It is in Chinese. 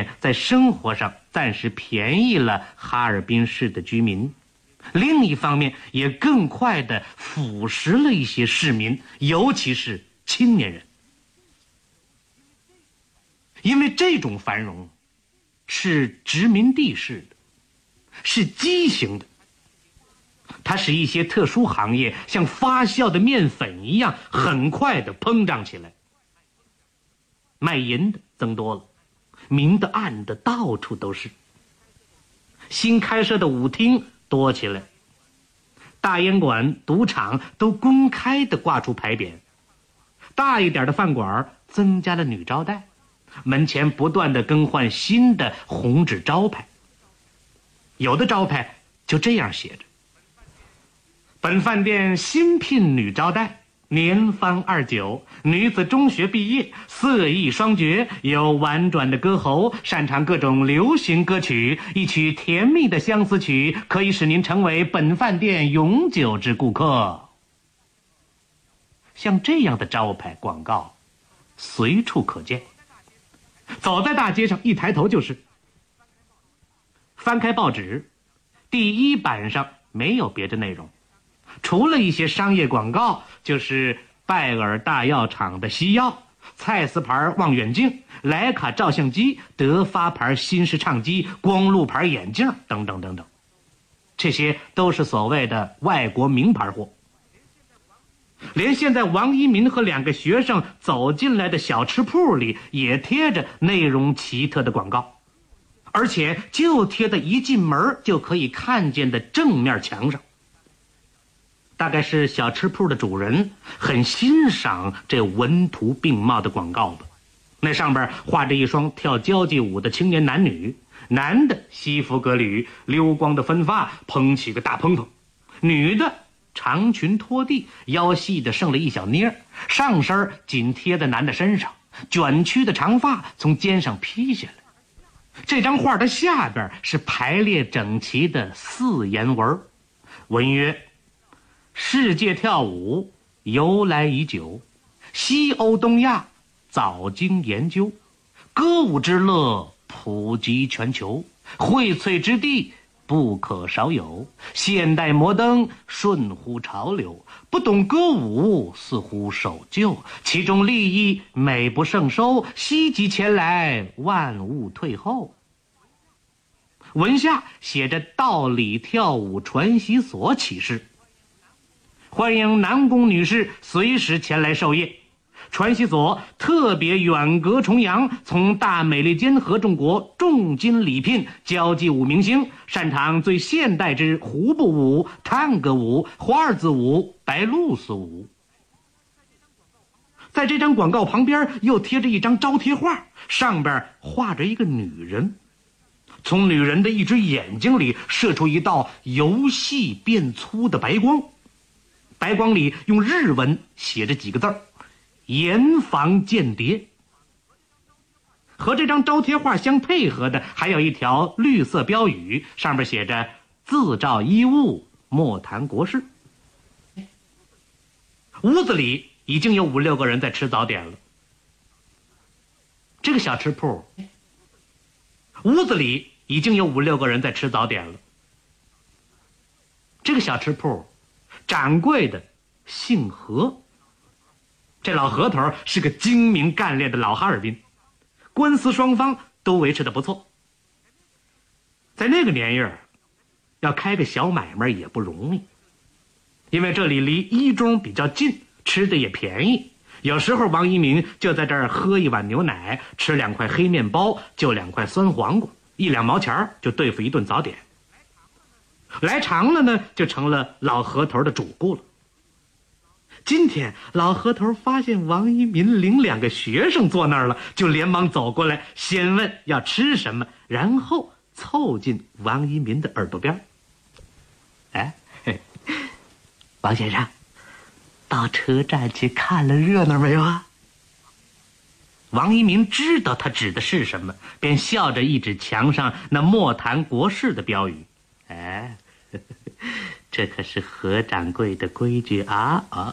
面在生活上暂时便宜了哈尔滨市的居民，另一方面也更快地腐蚀了一些市民，尤其是青年人。因为这种繁荣是殖民地式的，是畸形的，它使一些特殊行业像发酵的面粉一样很快地膨胀起来。卖淫的增多了，明的暗的到处都是。新开设的舞厅多起来，大烟馆、赌场都公开地挂出牌匾，大一点的饭馆增加了女招待，门前不断地更换新的红纸招牌，有的招牌就这样写着：本饭店新聘女招待，年方29，女子中学毕业，色艺双绝，有婉转的歌喉，擅长各种流行歌曲，一曲甜蜜的相思曲可以使您成为本饭店永久之顾客。像这样的招牌广告随处可见，走在大街上一抬头就是。翻开报纸，第一版上没有别的内容，除了一些商业广告，就是拜耳大药厂的西药、蔡司牌望远镜、徕卡照相机、德发牌新式唱机、光路牌眼镜等等等等，这些都是所谓的外国名牌货。连现在王一民和2个学生走进来的小吃铺里也贴着内容奇特的广告，而且就贴在一进门就可以看见的正面墙上。大概是小吃铺的主人很欣赏这文图并茂的广告吧。那上边画着一双跳交际舞的青年男女，男的西服革履，溜光的分发蓬起个大蓬蓬，女的长裙拖地，腰细的剩了一小捏，上身紧贴在男的身上，卷曲的长发从肩上披下来。这张画的下边是排列整齐的4言文，文曰：世界跳舞由来已久，西欧东亚早经研究，歌舞之乐普及全球，荟萃之地不可少有，现代摩登顺乎潮流，不懂歌舞似乎守旧，其中利益美不胜收，希冀前来万物退后。文下写着道理跳舞传习所启示，欢迎男工女士随时前来授业。传习所特别远隔重洋，从大美利坚合众国重金礼聘交际舞明星，擅长最现代之胡步舞、探戈舞、华尔兹舞、白露丝舞。在这张广告旁边又贴着一张招贴画，上边画着一个女人，从女人的一只眼睛里射出一道由细变粗的白光，白光里用日文写着几个字儿：严防间谍。和这张招贴画相配合的还有一条绿色标语，上面写着自照衣物，莫谈国事。屋子里已经有5、6个人在吃早点了。这个小吃铺，屋子里已经有5、6个人在吃早点了。这个小吃铺掌柜的姓何，这老何头是个精明干练的老哈尔滨，官司双方都维持得不错。在那个年月，要开个小买卖也不容易，因为这里离一中比较近，吃的也便宜。有时候王一鸣就在这儿喝一碗牛奶，吃2块黑面包，就2块酸黄瓜，1、2毛钱就对付一顿早点。来长了呢，就成了老何头的主顾了。今天老何头发现王一民领2个学生坐那儿了，就连忙走过来，先问要吃什么，然后凑近王一民的耳朵边。哎，王先生，到车站去看了热闹没有啊？王一民知道他指的是什么，便笑着一指墙上那莫谈国事的标语。哎，这可是何掌柜的规矩啊！